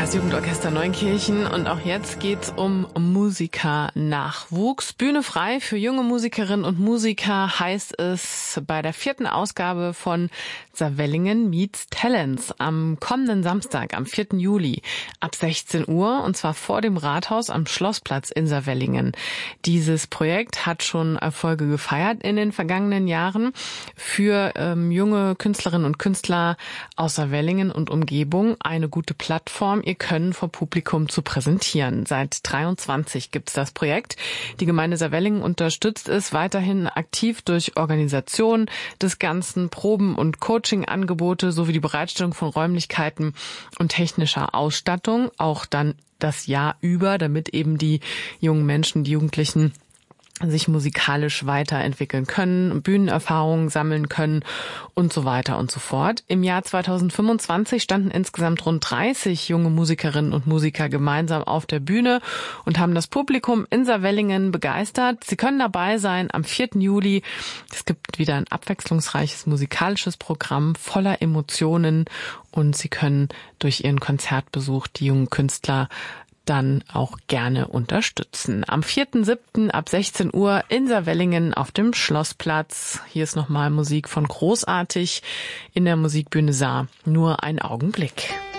Kreisjugendorchester Neunkirchen und auch jetzt geht's um Musikernachwuchs. Bühne frei für junge Musikerinnen und Musiker heißt es bei der 4. Ausgabe von Saarwellingen Meets Talents am kommenden Samstag, am 4. Juli ab 16 Uhr und zwar vor dem Rathaus am Schlossplatz in Saarwellingen. Dieses Projekt hat schon Erfolge gefeiert in den vergangenen Jahren für junge Künstlerinnen und Künstler aus Saarwellingen und Umgebung eine gute Plattform, ihr Können vor Publikum zu präsentieren. Seit 23 gibt's das Projekt. Die Gemeinde Saarwellingen unterstützt es weiterhin aktiv durch Organisation des Ganzen, Proben- und Coaching-Angebote sowie die Bereitstellung von Räumlichkeiten und technischer Ausstattung, auch dann das Jahr über, damit eben die jungen Menschen, die Jugendlichen sich musikalisch weiterentwickeln können, Bühnenerfahrungen sammeln können und so weiter und so fort. Im Jahr 2025 standen insgesamt rund 30 junge Musikerinnen und Musiker gemeinsam auf der Bühne und haben das Publikum in Saarwellingen begeistert. Sie können dabei sein am 4. Juli. Es gibt wieder ein abwechslungsreiches musikalisches Programm voller Emotionen und Sie können durch Ihren Konzertbesuch die jungen Künstler dann auch gerne unterstützen. Am 4.7. ab 16 Uhr in Saarwellingen auf dem Schlossplatz. Hier ist nochmal Musik von Großartig in der Musikbühne Saar. Nur ein Augenblick.